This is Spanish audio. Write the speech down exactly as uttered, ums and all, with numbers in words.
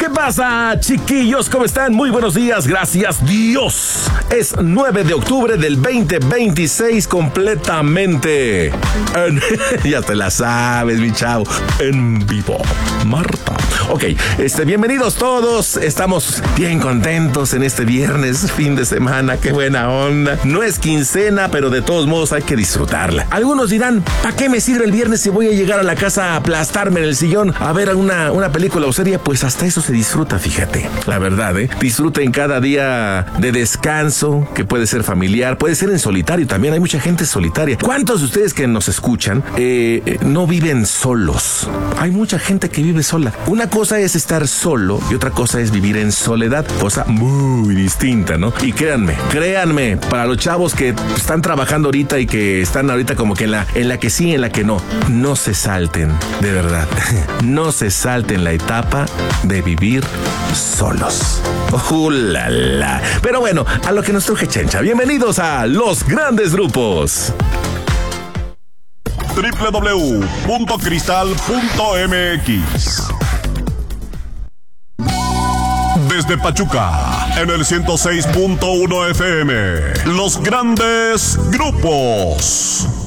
¿Qué pasa, chiquillos? ¿Cómo están? Muy buenos días, gracias Dios. Es nueve de octubre del veinte veintiséis completamente. En, ya te la sabes, mi chavo. En vivo. Marta. Ok, este, bienvenidos todos. Estamos bien contentos en este viernes, fin de semana. Qué buena onda. No es quincena, pero de todos modos hay que disfrutarla. Algunos dirán, ¿para qué me sirve el viernes si voy a llegar a la casa a aplastarme en el sillón a ver una, una película o serie? Pues hasta eso se disfruta, fíjate. La verdad, ¿eh? Disfruten cada día de descanso, que puede ser familiar, puede ser en solitario también. Hay mucha gente solitaria. ¿Cuántos de ustedes que nos escuchan eh, no viven solos? Hay mucha gente que vive sola. Una cosa es estar solo y otra cosa es vivir en soledad. Cosa muy distinta, ¿no? Y créanme, créanme, para los chavos que están trabajando ahorita y que están ahorita como que en la, en la que sí, en la que no, no se salten, de verdad. No se salten la etapa de vivir solos. ¡Uh, la, la! Pero bueno, a lo que nos truje Chencha. Bienvenidos a Los Grandes Grupos. doble u doble u doble u punto cristal punto m x. Desde Pachuca, en el ciento seis punto uno F M, Los Grandes Grupos.